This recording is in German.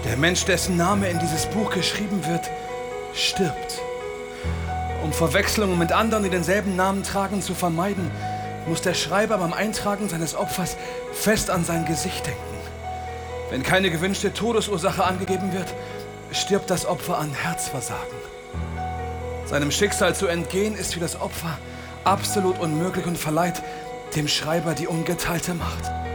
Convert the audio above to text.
Der Mensch, dessen Name in dieses Buch geschrieben wird, stirbt. Um Verwechslungen mit anderen, die denselben Namen tragen, zu vermeiden, muss der Schreiber beim Eintragen seines Opfers fest an sein Gesicht denken. Wenn keine gewünschte Todesursache angegeben wird, stirbt das Opfer an Herzversagen. Seinem Schicksal zu entgehen ist für das Opfer absolut unmöglich und verleiht dem Schreiber die ungeteilte Macht.